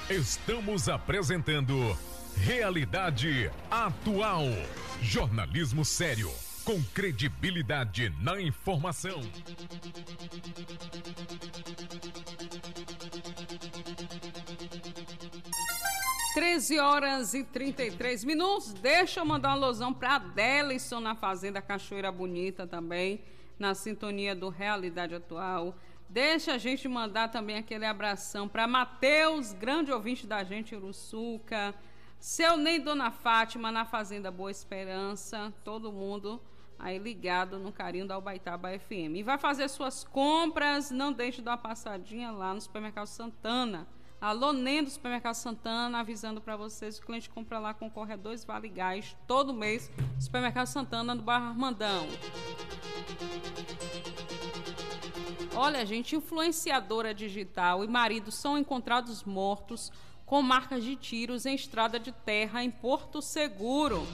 Estamos apresentando Realidade Atual. Jornalismo sério, com credibilidade na informação. 13h33. Deixa eu mandar uma alusão para Adelison na Fazenda Cachoeira Bonita também, na sintonia do Realidade Atual. Deixa a gente mandar também aquele abração para Matheus, grande ouvinte da gente, Uruçuca. Seu Ney, Dona Fátima, na Fazenda Boa Esperança. Todo mundo aí ligado no carinho da Ubaitaba FM. E vai fazer suas compras, não deixe de dar uma passadinha lá no Supermercado Santana. Alô, Ney do Supermercado Santana, avisando para vocês, o cliente compra lá, concorre a 2 Vale Gás todo mês. Supermercado Santana, no bairro Armandão. Olha, gente, influenciadora digital e marido são encontrados mortos com marcas de tiros em estrada de terra em Porto Seguro.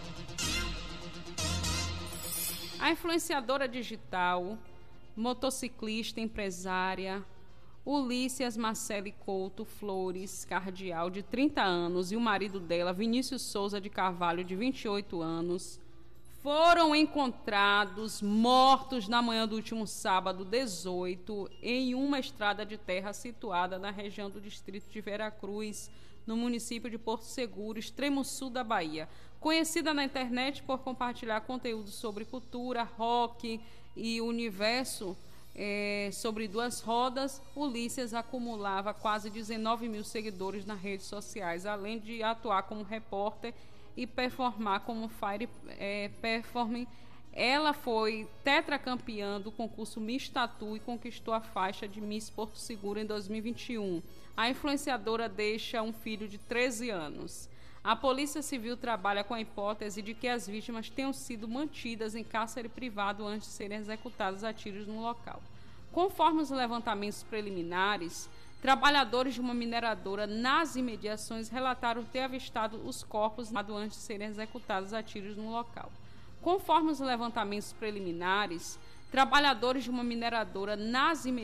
A influenciadora digital, motociclista, empresária, Ulícias Marcele Couto Flores Cardial, de 30 anos, e o marido dela, Vinícius Souza de Carvalho, de 28 anos, foram encontrados mortos na manhã do último sábado, 18, em uma estrada de terra situada na região do distrito de Veracruz, no município de Porto Seguro, extremo sul da Bahia. Conhecida na internet por compartilhar conteúdo sobre cultura, rock e universo sobre duas rodas, Ulícias acumulava quase 19 mil seguidores nas redes sociais, além de atuar como repórter e performar como performing. Ela foi tetracampeã do concurso Miss Tatu e conquistou a faixa de Miss Porto Seguro em 2021. A influenciadora deixa um filho de 13 anos. A Polícia Civil trabalha com a hipótese de que as vítimas tenham sido mantidas em cárcere privado antes de serem executadas a tiros no local. Conforme os levantamentos preliminares, trabalhadores de uma mineradora nas imediações relataram ter avistado os corpos antes de serem executados a tiros no local. Conforme os levantamentos preliminares, trabalhadores de uma mineradora nas imediações